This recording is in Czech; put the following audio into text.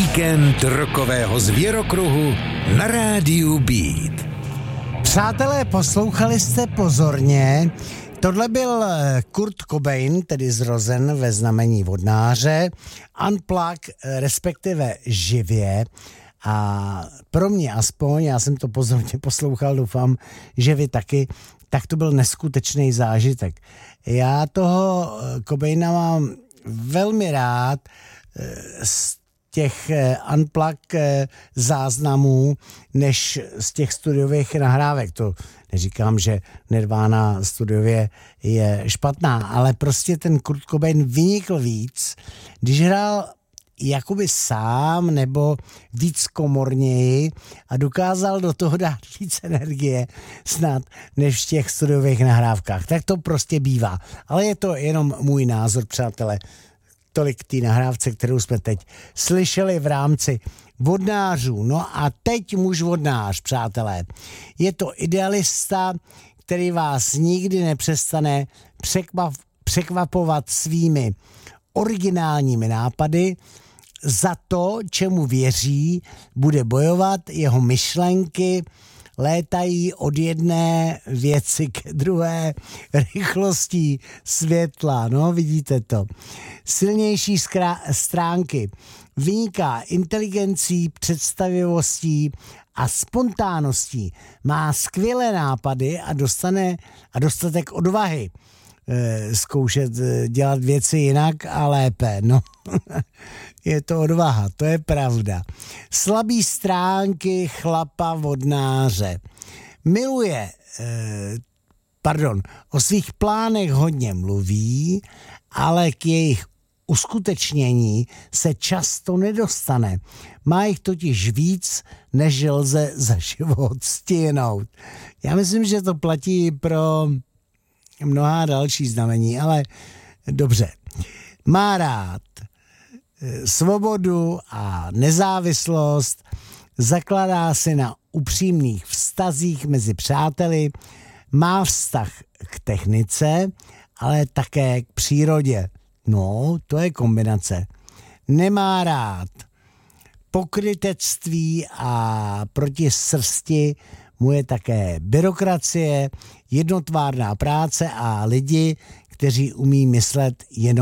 Víkend rokového zvěrokruhu na rádiu Beat. Přátelé, poslouchali jste pozorně. Tohle byl Kurt Cobain, tedy zrozen ve znamení vodnáře, Unplug, respektive živě. A pro mě aspoň, já jsem to pozorně poslouchal, doufám, že vy taky, tak to byl neskutečný zážitek. Já toho Cobaina mám velmi rád z těch Unplug záznamů, než z těch studiových nahrávek. To neříkám, že Nirvana studiově je špatná, ale prostě ten Kurt Cobain vynikl víc, když hrál jakoby sám nebo víc komorněji a dokázal do toho dát víc energie snad než v těch studiových nahrávkách. Tak to prostě bývá. Ale je to jenom můj názor, přátelé. Tolik té nahrávce, kterou jsme teď slyšeli v rámci vodnářů. No a teď muž vodnář, přátelé. Je to idealista, který vás nikdy nepřestane překvapovat svými originálními nápady. Za to, čemu věří, bude bojovat, jeho myšlenky létají od jedné věci ke druhé rychlostí světla. No, vidíte to. Silnější stránky vyniká inteligencí, představivostí a spontánností. Má skvělé nápady a dostatek odvahy zkoušet dělat věci jinak a lépe. No, je to odvaha, to je pravda. Slabý stránky chlapa vodnáře. O svých plánech hodně mluví, ale k jejich uskutečnění se často nedostane. Má jich totiž víc, než lze za život stihnout. Já myslím, že to platí pro mnohá další znamení, ale dobře. Má rád svobodu a nezávislost, zakládá si na upřímných vztazích mezi přáteli, má vztah k technice, ale také k přírodě. No, to je kombinace. Nemá rád pokrytectví a proti srsti mu je také byrokracie, jednotvárná práce a lidi, kteří umí myslet jenom